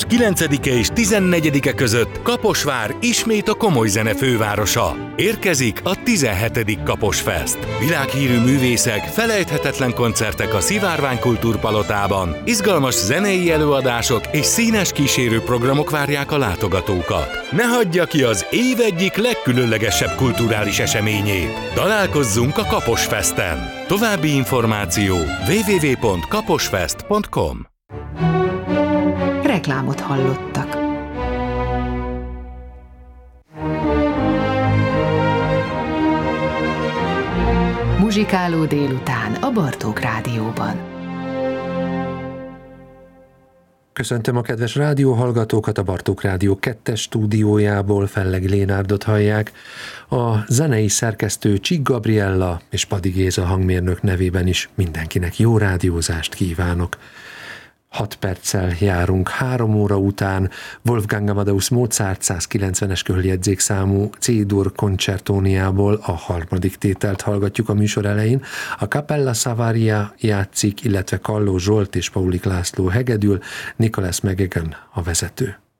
9-e és 14-e között Kaposvár ismét a komoly zene fővárosa. Érkezik a 17. Kaposfest. Világhírű művészek, felejthetetlen koncertek a Szivárvány Kultúrpalotában, izgalmas zenei előadások és színes kísérőprogramok várják a látogatókat. Ne hagyja ki az év egyik legkülönlegesebb kulturális eseményét. Találkozzunk a Kaposfesten. További információ www.kaposfest.com. Reklámot hallottak. Muzsikáló délután a Bartók Rádióban. Köszöntöm a kedves rádióhallgatókat, a Bartók Rádió 2-es stúdiójából Felleg Lénárdot hallják. A zenei szerkesztő Csík Gabriella és Padi Géza hangmérnök nevében is mindenkinek jó rádiózást kívánok. 6 perccel járunk 3 óra után. Wolfgang Amadeus Mozart 190-es körjegyzékszámú C-dur koncertóniából a 3. tételt hallgatjuk a műsor elején. A Capella Savaria játszik, illetve Kalló Zsolt és Paulik László hegedül, Nicholas McGagan a vezető.